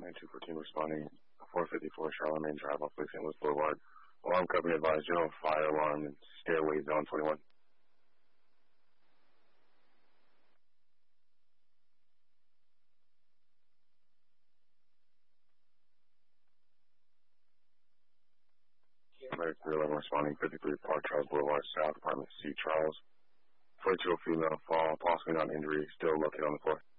9214 responding 454 Charlemagne Drive off Lake St. Louis Boulevard. Alarm company advised general fire alarm in stairway zone 21. American 311 responding 53 Park Charles Boulevard South, apartment C. Charles. 42 female fall, possibly not injury, still located on the floor.